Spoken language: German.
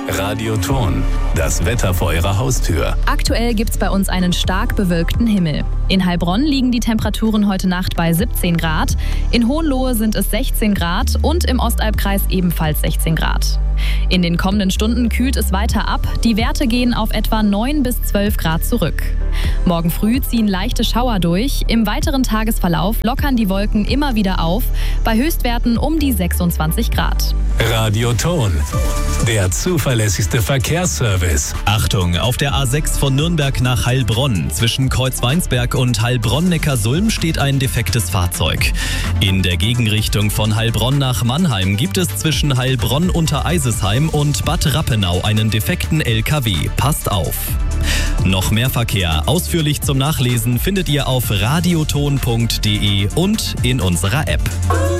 Radioton, das Wetter vor Ihrer Haustür. Aktuell gibt's bei uns einen stark bewölkten Himmel. In Heilbronn liegen die Temperaturen heute Nacht bei 17 Grad, in Hohenlohe sind es 16 Grad und im Ostalbkreis ebenfalls 16 Grad. In den kommenden Stunden kühlt es weiter ab, die Werte gehen auf etwa 9 bis 12 Grad zurück. Morgen früh ziehen leichte Schauer durch, im weiteren Tagesverlauf lockern die Wolken immer wieder auf, bei Höchstwerten um die 26 Grad. Radioton, der zuverlässigste Verkehrsservice. Achtung, auf der A6 von Nürnberg nach Heilbronn. Zwischen Kreuzweinsberg und Heilbronn-Neckarsulm steht ein defektes Fahrzeug. In der Gegenrichtung von Heilbronn nach Mannheim gibt es zwischen Heilbronn-Untereisesheim und Bad Rappenau einen defekten LKW. Passt auf! Noch mehr Verkehr ausführlich zum Nachlesen findet ihr auf radioton.de und in unserer App.